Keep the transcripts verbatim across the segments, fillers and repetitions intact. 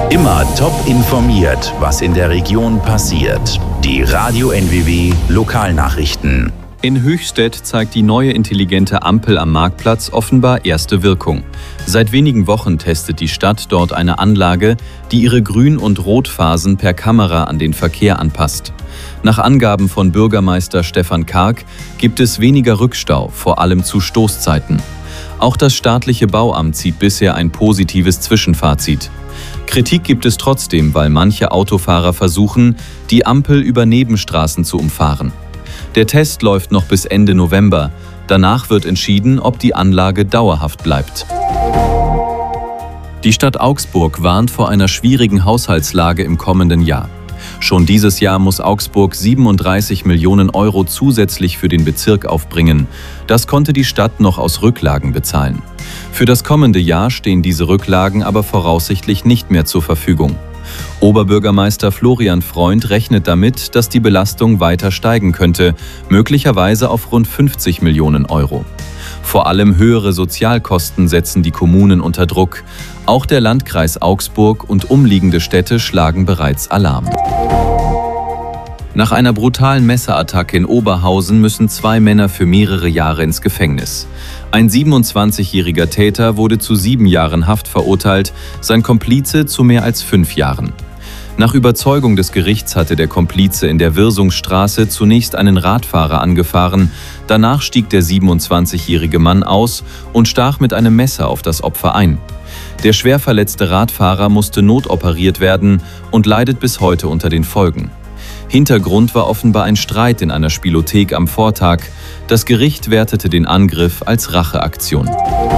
Immer top informiert, was in der Region passiert. Die Radio N W W Lokalnachrichten. In Höchstädt zeigt die neue intelligente Ampel am Marktplatz offenbar erste Wirkung. Seit wenigen Wochen testet die Stadt dort eine Anlage, die ihre Grün- und Rotphasen per Kamera an den Verkehr anpasst. Nach Angaben von Bürgermeister Stefan Karg gibt es weniger Rückstau, vor allem zu Stoßzeiten. Auch das staatliche Bauamt zieht bisher ein positives Zwischenfazit. Kritik gibt es trotzdem, weil manche Autofahrer versuchen, die Ampel über Nebenstraßen zu umfahren. Der Test läuft noch bis Ende November. Danach wird entschieden, ob die Anlage dauerhaft bleibt. Die Stadt Augsburg warnt vor einer schwierigen Haushaltslage im kommenden Jahr. Schon dieses Jahr muss Augsburg siebenunddreißig Millionen Euro zusätzlich für den Bezirk aufbringen. Das konnte die Stadt noch aus Rücklagen bezahlen. Für das kommende Jahr stehen diese Rücklagen aber voraussichtlich nicht mehr zur Verfügung. Oberbürgermeister Florian Freund rechnet damit, dass die Belastung weiter steigen könnte, möglicherweise auf rund fünfzig Millionen Euro. Vor allem höhere Sozialkosten setzen die Kommunen unter Druck. Auch der Landkreis Augsburg und umliegende Städte schlagen bereits Alarm. Nach einer brutalen Messerattacke in Oberhausen müssen zwei Männer für mehrere Jahre ins Gefängnis. Ein siebenundzwanzigjähriger Täter wurde zu sieben Jahren Haft verurteilt, sein Komplize zu mehr als fünf Jahren. Nach Überzeugung des Gerichts hatte der Komplize in der Wirsungsstraße zunächst einen Radfahrer angefahren. Danach stieg der siebenundzwanzigjährige Mann aus und stach mit einem Messer auf das Opfer ein. Der schwer verletzte Radfahrer musste notoperiert werden und leidet bis heute unter den Folgen. Hintergrund war offenbar ein Streit in einer Spielothek am Vortag. Das Gericht wertete den Angriff als Racheaktion.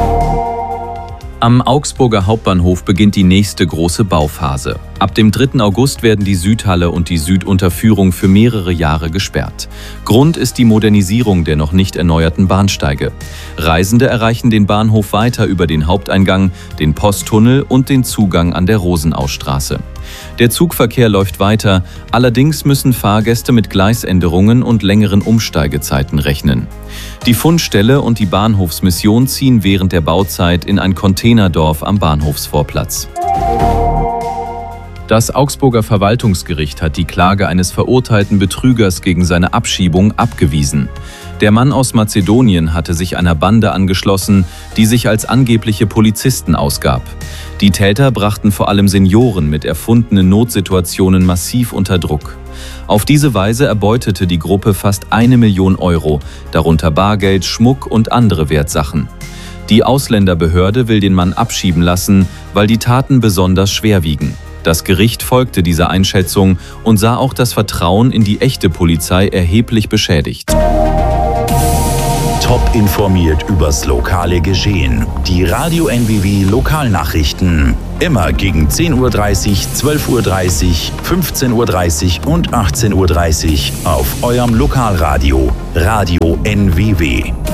Am Augsburger Hauptbahnhof beginnt die nächste große Bauphase. Ab dem dritten August werden die Südhalle und die Südunterführung für mehrere Jahre gesperrt. Grund ist die Modernisierung der noch nicht erneuerten Bahnsteige. Reisende erreichen den Bahnhof weiter über den Haupteingang, den Posttunnel und den Zugang an der Rosenaustraße. Der Zugverkehr läuft weiter, allerdings müssen Fahrgäste mit Gleisänderungen und längeren Umsteigezeiten rechnen. Die Fundstelle und die Bahnhofsmission ziehen während der Bauzeit in ein Containerdorf am Bahnhofsvorplatz. Das Augsburger Verwaltungsgericht hat die Klage eines verurteilten Betrügers gegen seine Abschiebung abgewiesen. Der Mann aus Mazedonien hatte sich einer Bande angeschlossen, die sich als angebliche Polizisten ausgab. Die Täter brachten vor allem Senioren mit erfundenen Notsituationen massiv unter Druck. Auf diese Weise erbeutete die Gruppe fast eine Million Euro, darunter Bargeld, Schmuck und andere Wertsachen. Die Ausländerbehörde will den Mann abschieben lassen, weil die Taten besonders schwer wiegen. Das Gericht folgte dieser Einschätzung und sah auch das Vertrauen in die echte Polizei erheblich beschädigt. Top informiert übers lokale Geschehen. Die Radio N W W Lokalnachrichten. Immer gegen zehn Uhr dreißig, zwölf Uhr dreißig, fünfzehn Uhr dreißig und achtzehn Uhr dreißig auf eurem Lokalradio. Radio N W W.